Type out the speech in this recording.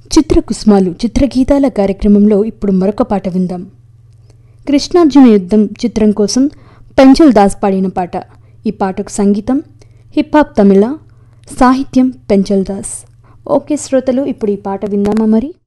చిత్రకుసుమాలు చిత్రగీతాల కార్యక్రమంలో ఇప్పుడు మరొక పాట విందాం. కృష్ణార్జున యుద్ధం చిత్రం కోసం పెంచల్ దాస్ పాడిన పాట. ఈ పాటకు సంగీతం హిప్ హాప్ తమిళ, సాహిత్యం పెంచల్ దాస్. ఓకే శ్రోతలు, ఇప్పుడు ఈ పాట విందామా మరి.